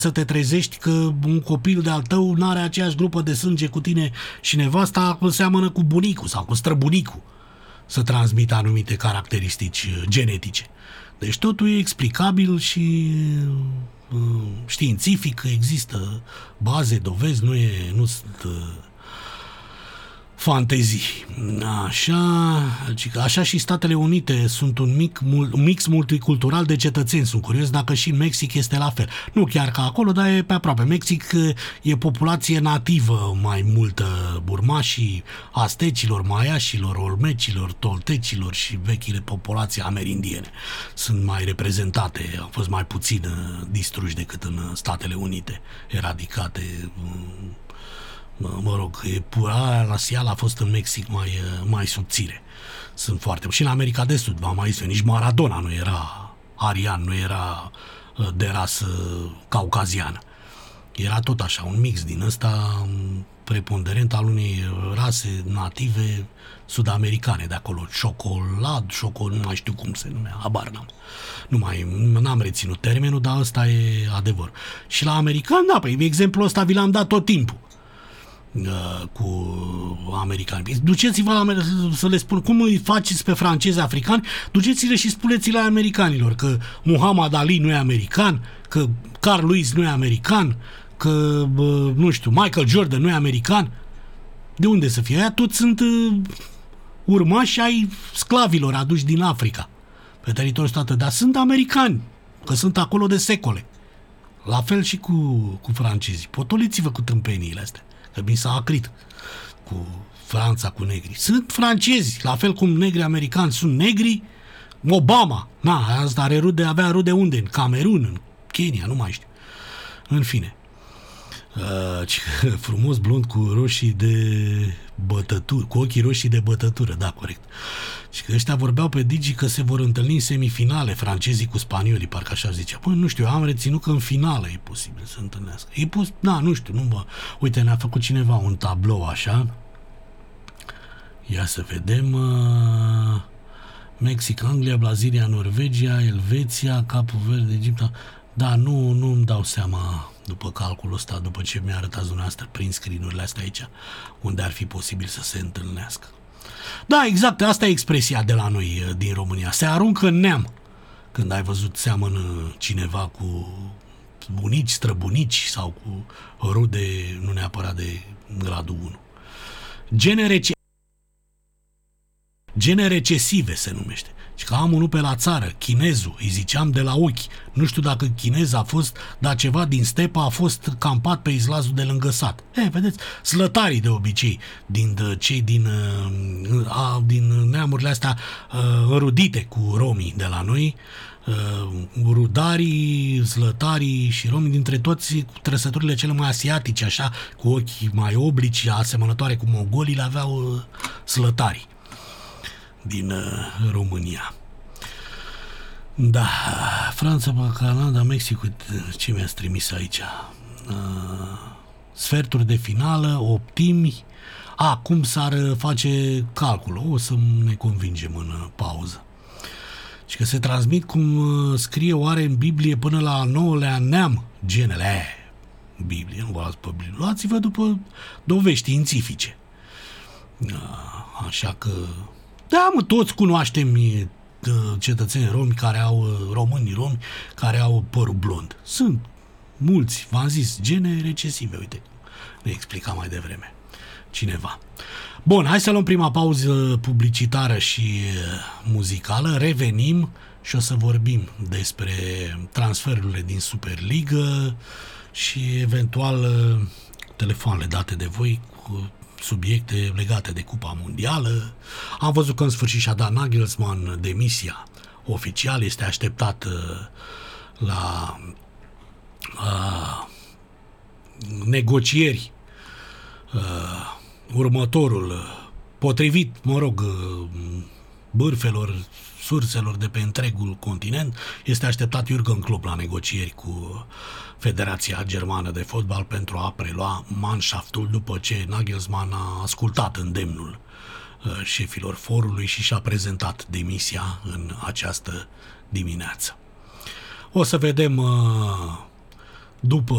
să te trezești că un copil de-al tău n-are aceeași grupă de sânge cu tine și nevasta seamănă cu bunicul sau cu străbunicul, să transmită anumite caracteristici genetice. Deci totul e explicabil și științific, există baze, dovezi, nu sunt fantezii. Așa și Statele Unite sunt un mix multicultural de cetățeni. Sunt curios dacă și Mexic este la fel. Nu chiar ca acolo, dar e pe aproape. Mexic e populație nativă mai multă, urmașii aztecilor, maiașilor, olmecilor, toltecilor și vechile populații amerindiene. Sunt mai reprezentate, au fost mai puțin distruși decât în Statele Unite, eradicate. Mă rog, pura rasială a fost în Mexic mai subțire. Sunt foarte... Și în America de Sud, v-am mai zis, nici Maradona nu era arian, nu era de rasă caucaziană. Era tot așa, un mix din ăsta preponderent al unei rase native sud-americane de acolo. Nu mai știu cum se numea, habar n-am reținut termenul, dar ăsta e adevăr. Și la americani, da, păi exemplul ăsta vi l-am dat tot timpul. Cu americani. Duceți-vă să le spun cum îi faceți pe francezi africani, duceți-le și spuneți-le americanilor că Muhammad Ali nu e american, că Carl Lewis nu e american, că, nu știu, Michael Jordan nu e american. De unde să fie? Aia toți sunt urmași ai sclavilor aduși din Africa pe teritoriul statului, dar sunt americani, că sunt acolo de secole. La fel și cu francezii. Potoliți-vă cu tâmpeniile astea, că mi s-a acrit cu Franța, cu negri. Sunt francezi, la fel cum negri americani sunt negri. Obama, asta avea rude unde? În Camerun, în Kenya, nu mai știu. În fine. Frumos blond cu roșii de bătătură, cu ochii roșii de bătătură, da, corect. Și că ăștia vorbeau pe Digi că se vor întâlni în semifinale, francezii cu spaniolii, parcă așa zicea. Păi, nu știu, am reținut că în finală e posibil să întâlnească. Nu știu, Uite, ne-a făcut cineva un tablou așa. Ia să vedem. Mexic, Anglia, Brazilia, Norvegia, Elveția, Capul Verde, Egipt. Da, nu-mi dau seama după calculul ăsta, după ce mi-a arătat dumneavoastră prin screen-urile astea aici, unde ar fi posibil să se întâlnească. Da, exact, asta e expresia de la noi din România. Se aruncă în neam. Când ai văzut seamănă cineva cu bunici, străbunici sau cu rude, nu neapărat de gradul 1. Gene recesive se numește. Și că am unul pe la țară, chinezul, îi ziceam de la ochi. Nu știu dacă chinez a fost, dar ceva din stepa a fost campat pe izlazul de lângă sat. Vedeți, slătarii de obicei, cei din neamurile astea înrudite cu romii de la noi, rudarii, slătarii și romii, dintre toți cu trăsăturile cele mai asiatice, așa, cu ochi mai oblici, asemănătoare cu mogolii, le aveau slătarii din România. Da, Franța, Canada, Mexic, ce mi-ați trimis aici? Sferturi de finală, optimi. Cum s-ar face calculul? O să ne convingem în pauză. Și că se transmit, cum scrie oare în Biblie, până la al 9-lea neam genele. Biblie, nu vă luați pe Biblie. Luați-vă după dovezi științifice. Așa că da, toți cunoaștem cetățeni români care au părul blond. Sunt mulți, v-am zis, gene recesive, uite, ne explica mai devreme cineva. Bun, hai să luăm prima pauză publicitară și muzicală, revenim și o să vorbim despre transferurile din Superligă și eventual telefoanele date de voi cu subiecte legate de Cupa Mondială. Am văzut că în sfârșit și-a dat Nagelsmann demisia oficial, este așteptat la negocieri următorul, potrivit, bârfelor, surselor de pe întregul continent, este așteptat Jürgen Klopp la negocieri cu Federația Germană de Fotbal pentru a prelua Mannschaftul după ce Nagelsmann a ascultat îndemnul șefilor forului și și-a prezentat demisia în această dimineață. O să vedem după